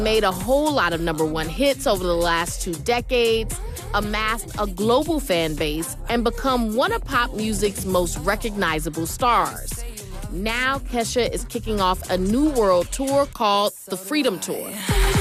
Made a whole lot of #1 hits over the last 2 decades, amassed a global fan base, and become one of pop music's most recognizable stars. Now, Kesha is kicking off a new world tour called the Freedom Tour.